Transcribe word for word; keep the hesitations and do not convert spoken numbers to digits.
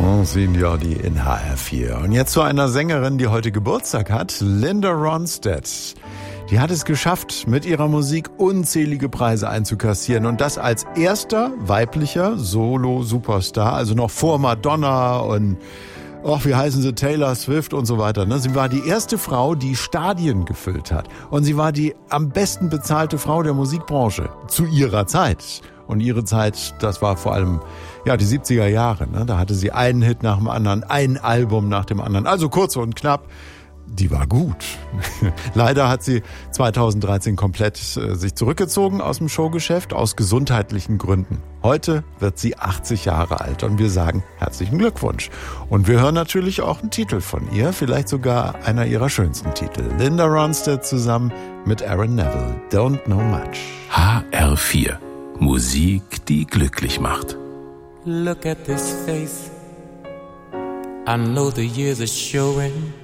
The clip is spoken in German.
Celine Dion in H R vier. Und jetzt zu einer Sängerin, die heute Geburtstag hat, Linda Ronstadt. Die hat es geschafft, mit ihrer Musik unzählige Preise einzukassieren. Und das als erster weiblicher Solo-Superstar, also noch vor Madonna und, ach, wie heißen sie, Taylor Swift und so weiter. Sie war die erste Frau, die Stadien gefüllt hat. Und sie war die am besten bezahlte Frau der Musikbranche zu ihrer Zeit. Und ihre Zeit, das war vor allem ja die siebziger Jahre. Ne? Da hatte sie einen Hit nach dem anderen, ein Album nach dem anderen. Also kurz und knapp, die war gut. Leider hat sie zweitausenddreizehn komplett äh, sich zurückgezogen aus dem Showgeschäft, aus gesundheitlichen Gründen. Heute wird sie achtzig Jahre alt und wir sagen herzlichen Glückwunsch. Und wir hören natürlich auch einen Titel von ihr, vielleicht sogar einer ihrer schönsten Titel. Linda Ronstadt zusammen mit Aaron Neville, Don't Know Much. H R vier. Musik, die glücklich macht. Look at this face. I know the years are showing.